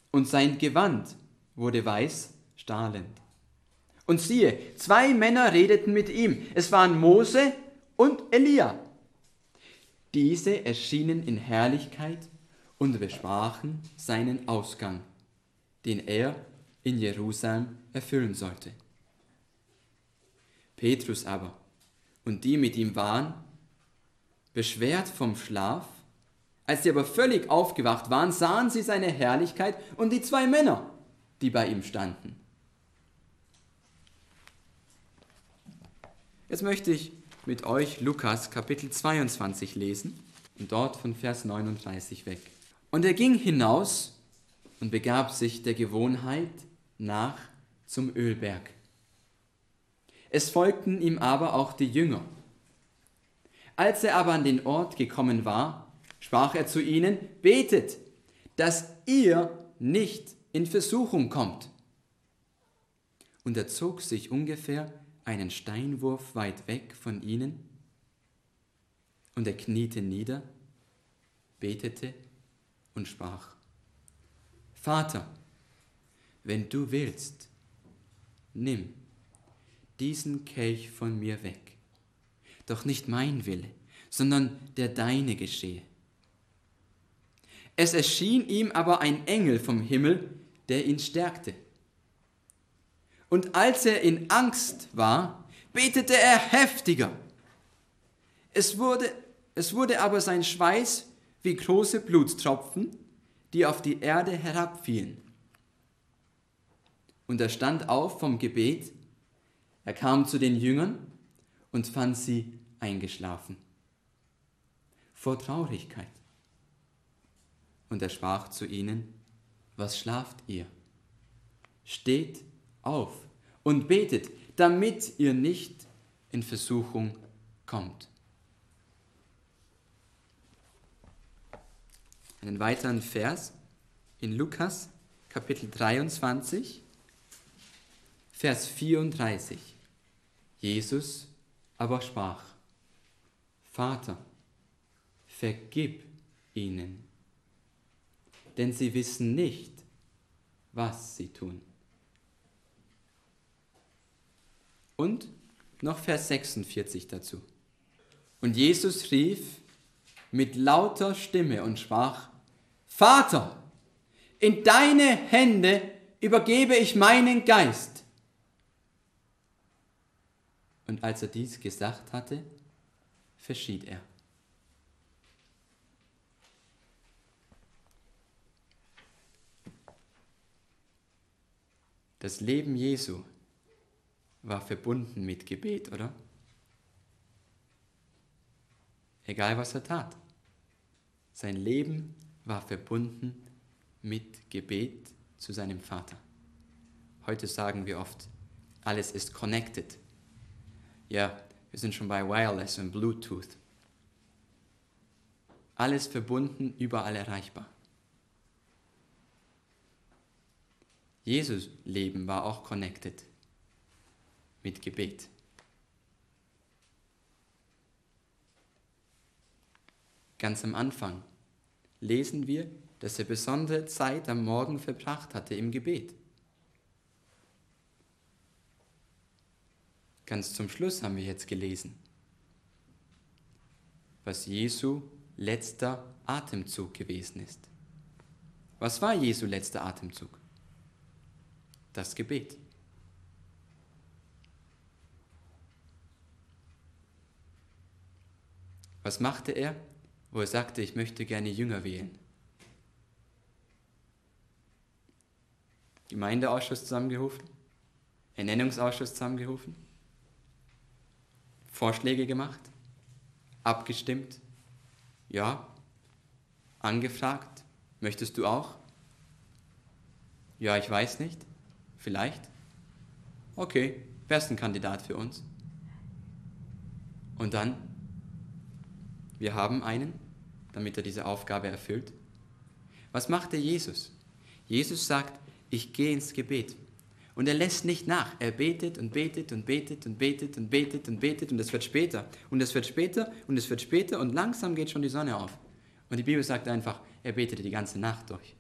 und sein Gewand wurde weiß, strahlend. Und siehe, 2 Männer redeten mit ihm. Es waren Mose und Elia. Diese erschienen in Herrlichkeit und besprachen seinen Ausgang, den er in Jerusalem erfüllen sollte. Petrus aber und die mit ihm waren, beschwert vom Schlaf, als sie aber völlig aufgewacht waren, sahen sie seine Herrlichkeit und die 2 Männer, die bei ihm standen. Jetzt möchte ich mit euch Lukas Kapitel 22 lesen und dort von Vers 39 weg. Und er ging hinaus und begab sich der Gewohnheit nach zum Ölberg. Es folgten ihm aber auch die Jünger. Als er aber an den Ort gekommen war, sprach er zu ihnen: Betet, dass ihr nicht in Versuchung kommt. Und er zog sich ungefähr einen Steinwurf weit weg von ihnen, und er kniete nieder, betete und sprach: Vater, wenn du willst, nimm diesen Kelch von mir weg. Doch nicht mein Wille, sondern der deine geschehe. Es erschien ihm aber ein Engel vom Himmel, der ihn stärkte. Und als er in Angst war, betete er heftiger. Es wurde aber sein Schweiß wie große Blutstropfen, die auf die Erde herabfielen. Und er stand auf vom Gebet, er kam zu den Jüngern und fand sie eingeschlafen, vor Traurigkeit. Und er sprach zu ihnen: Was schlaft ihr? Steht auf und betet, damit ihr nicht in Versuchung kommt. Einen weiteren Vers in Lukas Kapitel 23, Vers 34. Jesus aber sprach: Vater, vergib ihnen, denn sie wissen nicht, was sie tun. Und noch Vers 46 dazu. Und Jesus rief mit lauter Stimme und sprach: Vater, in deine Hände übergebe ich meinen Geist. Und als er dies gesagt hatte, verschied er. Das Leben Jesu war verbunden mit Gebet, oder? Egal was er tat. Sein Leben war verbunden mit Gebet zu seinem Vater. Heute sagen wir oft, alles ist connected. Ja, wir sind schon bei Wireless und Bluetooth. Alles verbunden, überall erreichbar. Jesus' Leben war auch connected mit Gebet. Ganz am Anfang lesen wir, dass er besondere Zeit am Morgen verbracht hatte im Gebet. Ganz zum Schluss haben wir jetzt gelesen, was Jesu letzter Atemzug gewesen ist. Was war Jesu letzter Atemzug? Das Gebet. Was machte er, wo er sagte, ich möchte gerne Jünger wählen? Gemeindeausschuss zusammengerufen, Ernennungsausschuss zusammengerufen, Vorschläge gemacht, abgestimmt, ja, angefragt, möchtest du auch? Ja, ich weiß nicht, vielleicht. Okay, wer ist ein Kandidat für uns? Und dann, wir haben einen, damit er diese Aufgabe erfüllt. Was machte Jesus? Jesus sagt, ich gehe ins Gebet. Und er lässt nicht nach. Er betet und betet und betet und betet und betet und betet und es wird später. Und es wird später und es wird später und langsam geht schon die Sonne auf. Und die Bibel sagt einfach, er betete die ganze Nacht durch.